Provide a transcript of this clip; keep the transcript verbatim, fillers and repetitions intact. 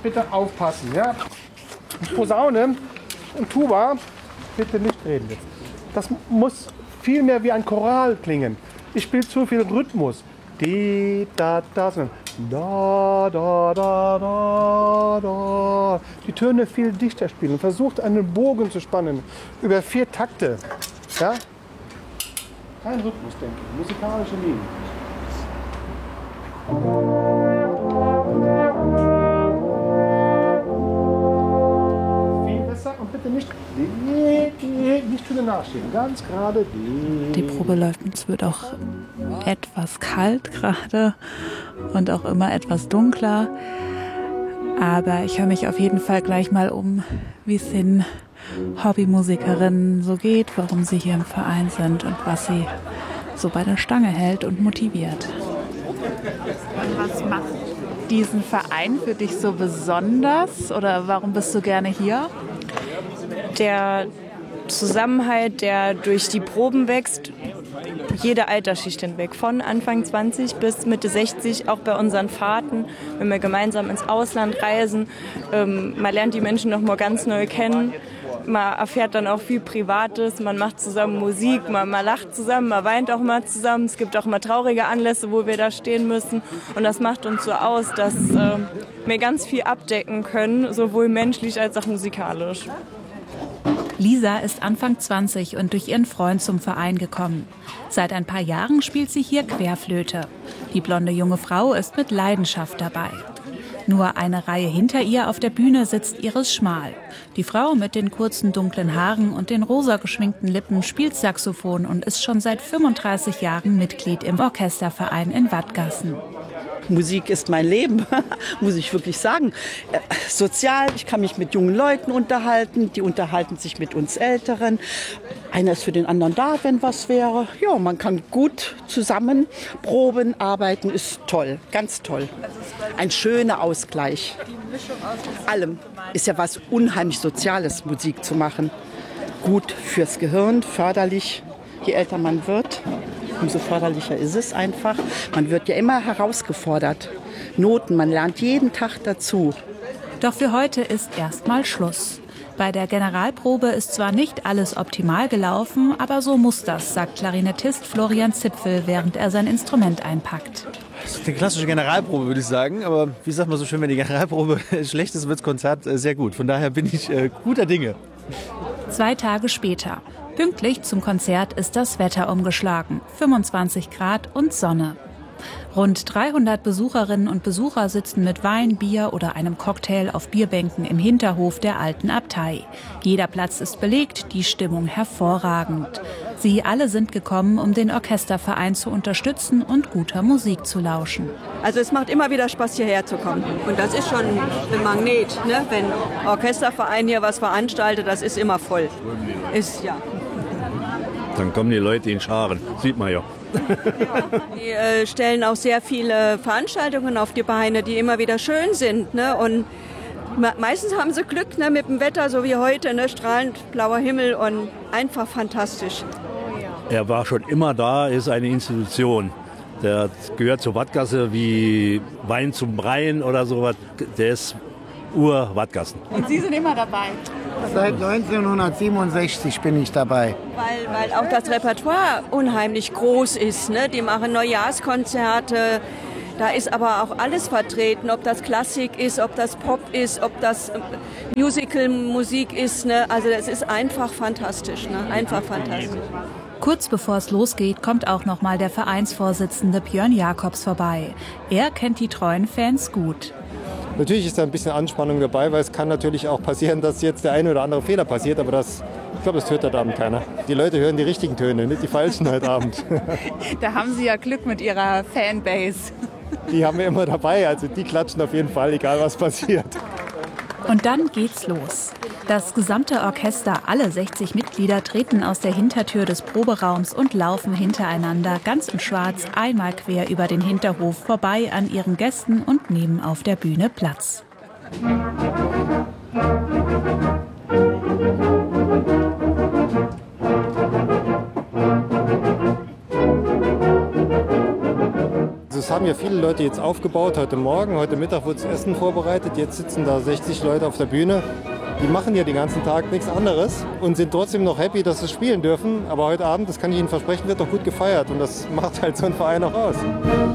bitte aufpassen, ja? Posaune und Tuba, bitte nicht reden jetzt. Das muss viel mehr wie ein Choral klingen. Ich spiele zu viel Rhythmus. Die, da, da, da, da, da, da, da. Die Töne viel dichter spielen. Versucht einen Bogen zu spannen über vier Takte. Ja? Kein Rhythmus, denke ich. Musikalische Linie. Viel besser und bitte nicht, nicht zu nachschieben. Ganz gerade. Die Probe läuft. Es wird auch etwas kalt gerade und auch immer etwas dunkler. Aber ich höre mich auf jeden Fall gleich mal um, wie es den Hobbymusikerinnen so geht, warum sie hier im Verein sind und was sie so bei der Stange hält und motiviert. Was macht diesen Verein für dich so besonders oder warum bist du gerne hier? Der Zusammenhalt, der durch die Proben wächst, jede Altersschicht hinweg, von Anfang zwanzig bis Mitte sechzig, auch bei unseren Fahrten, wenn wir gemeinsam ins Ausland reisen. Ähm, man lernt die Menschen noch mal ganz neu kennen. Man erfährt dann auch viel Privates, man macht zusammen Musik, man, man lacht zusammen, man weint auch mal zusammen. Es gibt auch mal traurige Anlässe, wo wir da stehen müssen. Und das macht uns so aus, dass äh, wir ganz viel abdecken können, sowohl menschlich als auch musikalisch. Lisa ist Anfang zwanzig und durch ihren Freund zum Verein gekommen. Seit ein paar Jahren spielt sie hier Querflöte. Die blonde junge Frau ist mit Leidenschaft dabei. Nur eine Reihe hinter ihr auf der Bühne sitzt Iris Schmal. Die Frau mit den kurzen dunklen Haaren und den rosa geschminkten Lippen spielt Saxophon und ist schon seit fünfunddreißig Jahren Mitglied im Orchesterverein in Wadgassen. Musik ist mein Leben, muss ich wirklich sagen. Äh, sozial, ich kann mich mit jungen Leuten unterhalten, die unterhalten sich mit uns Älteren. Einer ist für den anderen da, wenn was wäre. Ja, man kann gut zusammen proben, arbeiten, ist toll, ganz toll. Ein schöner Ausgleich. Allem ist ja was unheimlich Soziales, Musik zu machen. Gut fürs Gehirn, förderlich, je älter man wird. Umso förderlicher ist es einfach. Man wird ja immer herausgefordert. Noten, man lernt jeden Tag dazu. Doch für heute ist erstmal Schluss. Bei der Generalprobe ist zwar nicht alles optimal gelaufen, aber so muss das, sagt Klarinettist Florian Zipfel, während er sein Instrument einpackt. Das ist eine klassische Generalprobe, würde ich sagen. Aber wie sagt man so schön, wenn die Generalprobe schlecht ist, wird das Konzert sehr gut. Von daher bin ich äh, guter Dinge. Zwei Tage später. Pünktlich zum Konzert ist das Wetter umgeschlagen. fünfundzwanzig Grad und Sonne. Rund dreihundert Besucherinnen und Besucher sitzen mit Wein, Bier oder einem Cocktail auf Bierbänken im Hinterhof der alten Abtei. Jeder Platz ist belegt, die Stimmung hervorragend. Sie alle sind gekommen, um den Orchesterverein zu unterstützen und guter Musik zu lauschen. Also es macht immer wieder Spaß, hierher zu kommen. Und das ist schon ein Magnet, ne? Wenn Orchesterverein hier was veranstaltet, das ist immer voll. Ist, ja. Dann kommen die Leute in Scharen, sieht man ja. Die äh, stellen auch sehr viele Veranstaltungen auf die Beine, die immer wieder schön sind. Ne? Und me- meistens haben sie Glück, ne, mit dem Wetter, so wie heute, ne? Strahlend blauer Himmel und einfach fantastisch. Er war schon immer da, ist eine Institution. Der gehört zur Wadgasse wie Wein zum Rhein oder sowas. Der ist Ur-Wadgassen. Und Sie sind immer dabei? Seit neunzehnhundertsiebenundsechzig bin ich dabei. Weil, weil auch das Repertoire unheimlich groß ist. Ne? Die machen Neujahrskonzerte. Da ist aber auch alles vertreten, ob das Klassik ist, ob das Pop ist, ob das Musical-Musik ist. Ne? Also das ist einfach fantastisch. Ne? Einfach fantastisch. Kurz bevor es losgeht, kommt auch noch mal der Vereinsvorsitzende Björn Jacobs vorbei. Er kennt die treuen Fans gut. Natürlich ist da ein bisschen Anspannung dabei, weil es kann natürlich auch passieren, dass jetzt der eine oder andere Fehler passiert, aber das, ich glaube, das hört heute Abend keiner. Die Leute hören die richtigen Töne, nicht die falschen heute Abend. Da haben Sie ja Glück mit Ihrer Fanbase. Die haben wir immer dabei, also die klatschen auf jeden Fall, egal was passiert. Und dann geht's los. Das gesamte Orchester, alle sechzig Mitglieder, treten aus der Hintertür des Proberaums und laufen hintereinander ganz in Schwarz einmal quer über den Hinterhof vorbei an ihren Gästen und nehmen auf der Bühne Platz. Es hat haben ja viele Leute jetzt aufgebaut heute Morgen. Heute Mittag wurde das Essen vorbereitet. Jetzt sitzen da sechzig Leute auf der Bühne. Die machen ja den ganzen Tag nichts anderes und sind trotzdem noch happy, dass sie spielen dürfen. Aber heute Abend, das kann ich Ihnen versprechen, wird doch gut gefeiert. Und das macht halt so ein Verein auch aus.